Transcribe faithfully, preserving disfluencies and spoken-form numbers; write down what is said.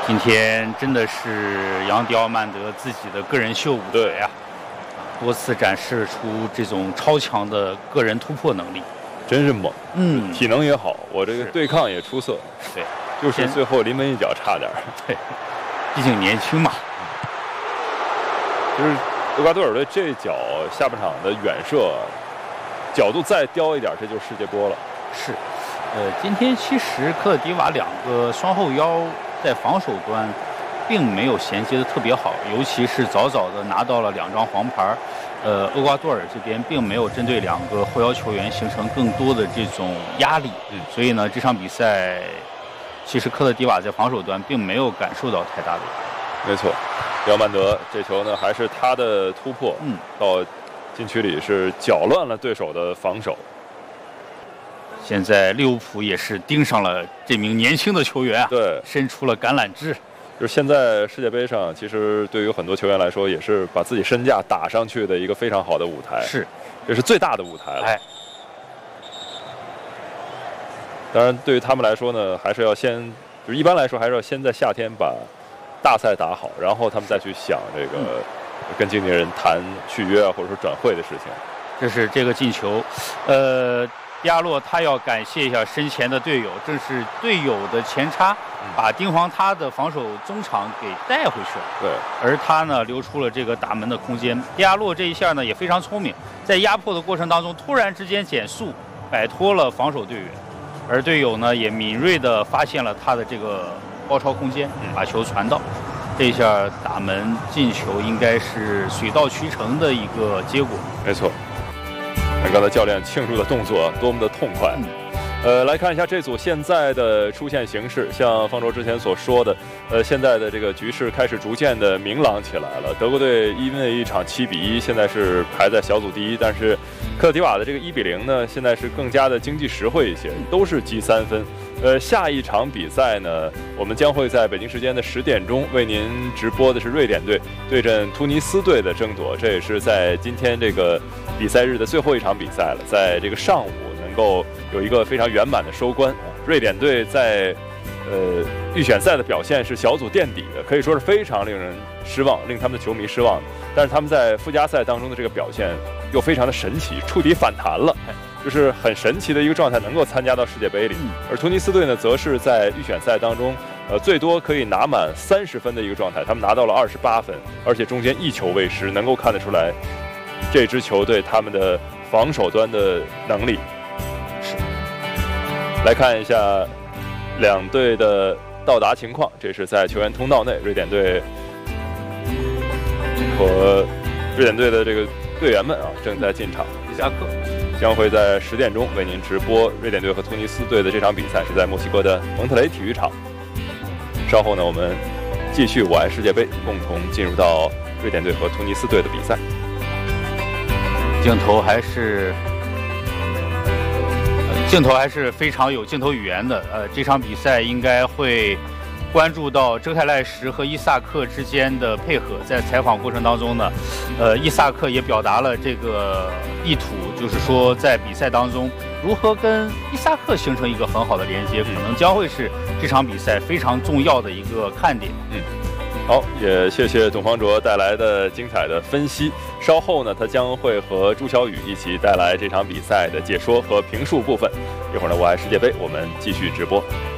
今天真的是杨迪奥曼德自己的个人秀舞台啊，多次展示出这种超强的个人突破能力， 真是猛。 嗯， 体能也好，我这个对抗也出色。 对， 就是最后临门一脚差点。 对，毕竟年轻嘛。 就是厄瓜多尔队这脚下半场的远射角度再刁一点，这就是世界波了。 是，呃，今天其实科特迪瓦两个双后腰在防守端并没有衔接的特别好，尤其是早早的拿到了两张黄牌。呃，厄瓜多尔这边并没有针对两个后腰球员形成更多的这种压力， 嗯， 所以呢，这场比赛其实科特迪瓦在防守端并没有感受到太大的压力。 没错，迪奥曼德这球呢，还是他的突破， 嗯， 到禁区里是搅乱了对手的防守。 现在利物浦也是盯上了这名年轻的球员啊， 对， 伸出了橄榄枝。 就是现在世界杯上，其实对于很多球员来说，也是把自己身价打上去的一个非常好的舞台。 是， 这是最大的舞台了。 哎， 当然，对于他们来说呢，还是要先，就是一般来说，还是要先在夏天把大赛打好，然后他们再去想这个、嗯、跟经纪人谈续约啊，或者说转会的事情。 这是这个进球，呃。迪亚洛他要感谢一下身前的队友，正是队友的前插，把丁皇他的防守中场给带回去了。 对， 而他呢留出了这个打门的空间。迪亚洛这一下呢也非常聪明，在压迫的过程当中突然之间减速，摆脱了防守队员，而队友呢也敏锐地发现了他的这个包抄空间，把球传到。这一下打门进球应该是水到渠成的一个结果。 没错。刚才教练庆祝的动作多么的痛快，呃，来看一下这组现在的出线形势。像方舟之前所说的，呃，现在的这个局势开始逐渐的明朗起来了。德国队因为一场七比一，现在是排在小组第一，但是科特迪瓦的这个一比零呢，现在是更加的经济实惠一些，都是积三分。呃，下一场比赛呢，我们将会在北京时间的十点钟为您直播的是瑞典队对阵突尼斯队的争夺，这也是在今天这个比赛日的最后一场比赛了，在这个上午能够有一个非常圆满的收官。瑞典队在呃预选赛的表现是小组垫底的，可以说是非常令人失望，令他们的球迷失望。但是他们在附加赛当中的这个表现又非常的神奇，触底反弹了。就是很神奇的一个状态，能够参加到世界杯里。而突尼斯队呢，则是在预选赛当中，呃，最多可以拿满三十分的一个状态，他们拿到了二十八分，而且中间一球未失，能够看得出来，这支球队他们的防守端的能力。来看一下两队的到达情况，这是在球员通道内，瑞典队和瑞典队的这个队员们啊，正在进场。 伊萨克将会在十点钟为您直播瑞典队和突尼斯队的这场比赛，是在墨西哥的蒙特雷体育场。稍后呢，我们继续我爱世界杯，共同进入到瑞典队和突尼斯队的比赛。 镜头还是镜头还是非常有镜头语言的。呃，这场比赛应该会关注到遮泰赖什和伊萨克之间的配合。在采访过程当中呢，呃，伊萨克也表达了这个意图，就是说在比赛当中如何跟伊萨克形成一个很好的连接，可能将会是这场比赛非常重要的一个看点。 嗯，好，也谢谢董方卓带来的精彩的分析。稍后呢，他将会和朱小雨一起带来这场比赛的解说和评述部分。一会儿呢，我爱世界杯，我们继续直播。